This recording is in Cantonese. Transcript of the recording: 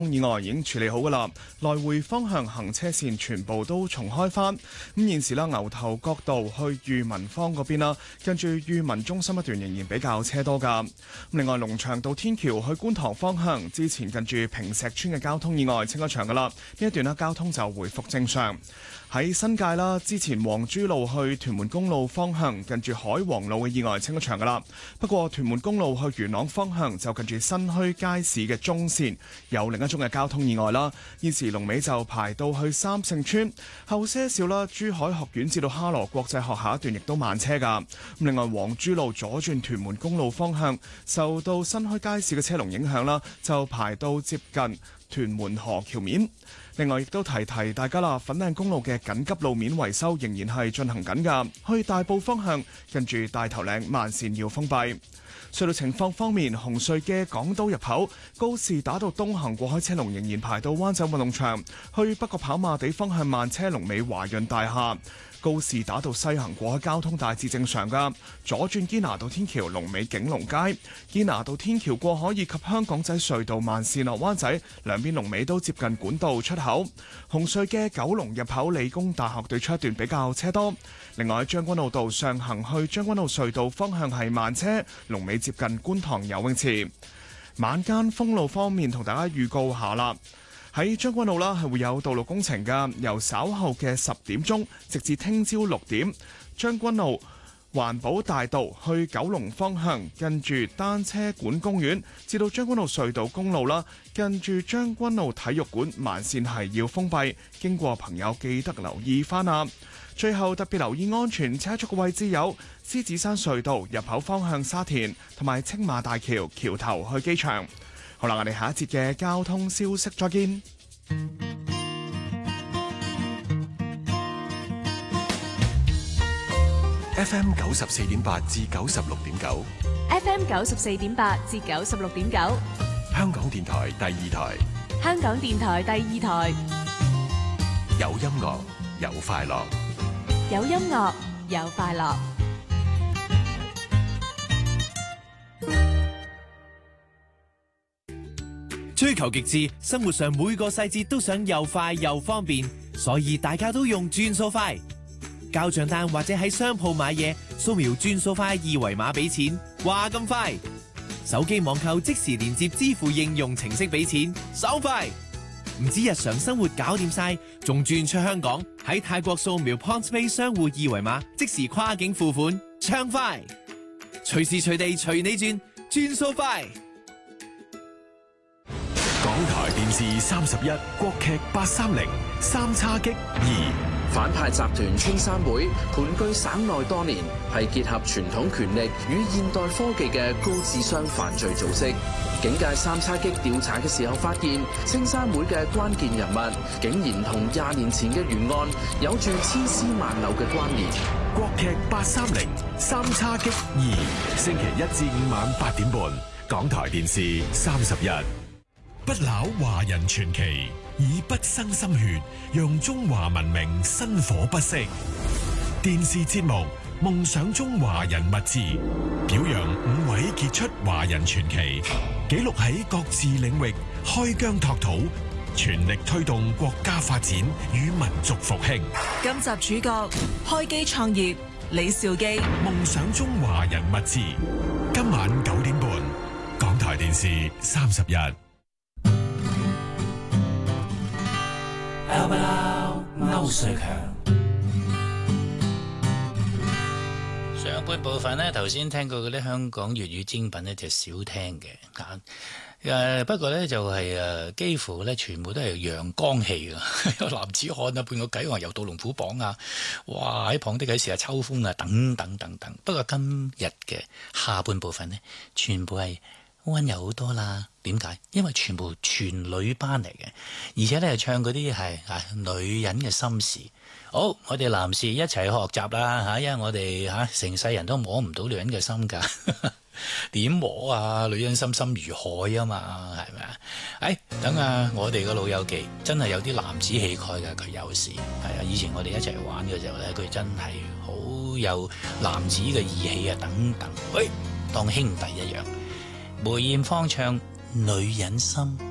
意外已經處理好㗎啦，來回方向行車線全部都重開返。咁現時啦，牛頭角道去裕民坊嗰邊啦，跟住裕民中心一段仍然比較車多㗎。另外，龍翔道天橋去觀塘方向，之前近住坪石村嘅交通意外清咗場㗎啦，呢一段啦交通就回復正常。喺新界啦，之前黃珠路去屯門公路方向，近住海皇路嘅意外清咗場㗎啦。不過屯門公路去元朗方向就近住新墟街市嘅中線有另一宗嘅交通意外啦。現時龍尾就排到去三聖村後些少啦，珠海學院至到哈羅國際學校一段亦都慢車㗎。另外黃珠路左轉屯門公路方向，受到新墟街市嘅車龍影響啦，就排到接近屯門河橋面。另外亦都提大家啦，粉嶺公路嘅緊急路面維修仍然係進行緊㗎，去大埔方向近住大頭嶺慢線要封閉。隧道情況方面，紅隧嘅港島入口告士打道東行過海車龍仍然排到灣仔運動場，去北角跑馬地方向慢車龍尾華潤大廈。告士打道西行過海交通大致正常㗎，左轉堅拿道天橋龍尾景隆街，堅拿道天橋過海以及香港仔隧道慢線落灣仔兩邊龍尾都接近管道出口。紅隧嘅九龍入口理工大學對出一段比較車多。另外，將軍澳道上行去將軍澳隧道方向係慢車，龍尾接近觀塘游泳池。晚間封路方面，同大家預告下啦。喺將軍澳啦，係會有道路工程㗎，由稍後嘅10點鐘直至聽朝6點，將軍澳環保大道去九龍方向，近住單車館公園至到將軍澳隧道公路啦，近住將軍澳體育館慢線係要封閉，經過朋友記得留意返啊！最後特別留意安全車速嘅位置有獅子山隧道入口方向沙田，同埋青馬大橋橋頭去機場。好啦，我哋下一節嘅交通消息再見。 FM 94.8至96.9 ，FM 94.8至96.9， 香港電台第二台， 香港電台第二台， 有音樂有快樂， 有音樂有快樂。 追求極致，生活上每個細節都想又快又方便，所以大家都用轉數快。交賬單或者喺商鋪買嘢，掃描轉數快二維碼俾錢，話咁快。手機網購即時連接支付應用程式俾錢，手快。唔止日常生活搞掂晒，仲轉出香港，喺泰國掃描 PointsPay 商戶二維碼，即時跨境付款，暢快。隨時隨地隨你轉，轉數快。 港台電視31國劇830三叉戟2。 反派集團青山會盤踞省內多年，係結合傳統權力與現代科技嘅高智商犯罪組織。警界三叉戟調查嘅時候發現，青山會嘅關鍵人物竟然同20年前嘅懸案有住千絲萬縷嘅關聯。 國劇830三叉戟2，星期1至5晚8點半，港台電視31。不朽華人傳奇，以不生心血，讓中華文明薪火不息。電視節目《夢想中華人物誌》，表揚5位傑出華人傳奇，記錄喺各自領域開疆拓土，全力推動國家發展與民族復興。 今集主角開機創業李兆基，《 夢想中華人物誌》，今晚9點半，港台電視31。 歐瑞強上半部分呢，頭先聽過嗰啲香港粵語精品呢，就少聽嘅嚇。不過呢，就係幾乎呢，全部都係陽光氣啊，有男子漢啊，半個計話又到龍虎榜啊，哇喺旁的幾時啊，秋風啊，等等等等。不過今日嘅下半部分呢，全部係溫柔好多啦。點解？因為全女班嚟嘅，而且咧唱嗰啲係女人嘅心事。好，我哋男士一齊學習啦嚇，因為我哋成世人都摸唔到女人嘅心㗎，點摸啊？女人心心如海啊嘛，係咪啊？等我哋個老友記真係有啲男子氣概㗎，佢有時係啊。以前我哋一齊玩嘅時候咧，佢真係好有男子嘅義氣啊，等等。喂，當兄弟一樣。梅艷芳唱女人心。